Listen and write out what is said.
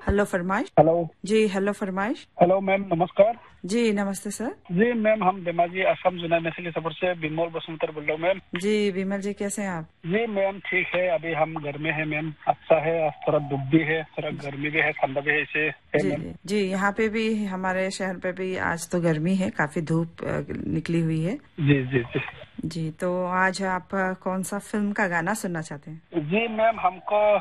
Hello फरमाइश। Hello जी hello फरमाइश। Hello ma'am, नमस्कार। जी नमस्ते सर। जी मैम, हम धेमाजी असम जुना नस्ली सफर से बिमल बसंतर बोल रहा हूँ मैम। जी विमल जी कैसे हैं आप? जी मैम ठीक है, अभी हम घर में है मैम। अच्छा है, आज थोड़ा धूप भी है, थोड़ा गर्मी भी है, ठंडा भी है, ऐसे है जी मैम। जी जी, यहाँ पे भी हमारे शहर पे भी आज तो गर्मी है, काफी धूप निकली हुई है। जी जी जी जी तो आज आप कौन सा फिल्म का गाना सुनना चाहते हैं? जी मैम, हमको